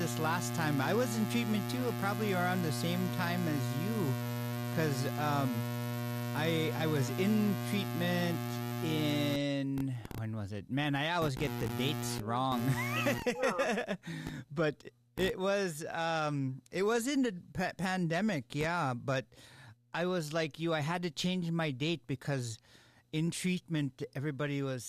this last time. I was in treatment too, probably around the same time as you, because I was in treatment in, when was it? Man, I always get the dates wrong. But it was in the pandemic, yeah. But I was like you. I had to change my date because in treatment, everybody was